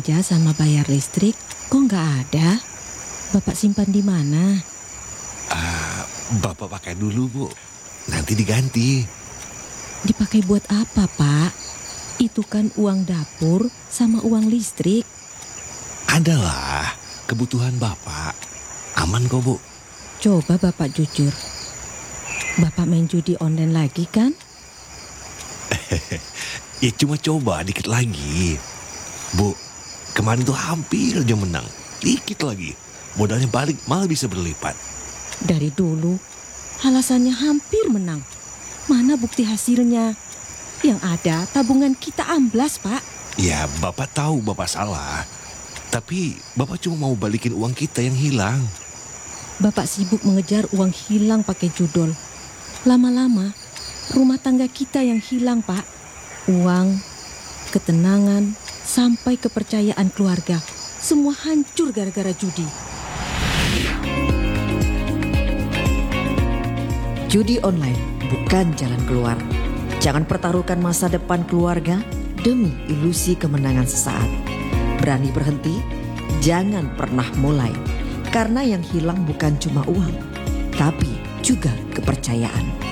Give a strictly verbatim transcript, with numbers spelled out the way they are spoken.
belanja sama bayar listrik kok nggak ada? Bapak simpan di mana? Ah, Bapak pakai dulu, Bu. Nanti diganti. Dipakai buat apa, Pak? Itu kan uang dapur sama uang listrik. Adalah kebutuhan Bapak. Aman kok, Bu. Coba Bapak jujur. Bapak main judi online lagi kan? Ya cuma coba dikit lagi. Bu, kemarin tuh hampir aja menang. Dikit lagi. Modalnya balik malah bisa berlipat. Dari dulu, alasannya hampir menang. Mana bukti hasilnya? Yang ada tabungan kita amblas, Pak. Ya, Bapak tahu Bapak salah. Tapi Bapak cuma mau balikin uang kita yang hilang. Bapak sibuk mengejar uang hilang pakai judul. Lama-lama, rumah tangga kita yang hilang, Pak. Uang, ketenangan, sampai kepercayaan keluarga. Semua hancur gara-gara judi. Judi online bukan jalan keluar. Jangan pertaruhkan masa depan keluarga demi ilusi kemenangan sesaat. Berani berhenti, jangan pernah mulai. Karena yang hilang bukan cuma uang, tapi juga kepercayaan.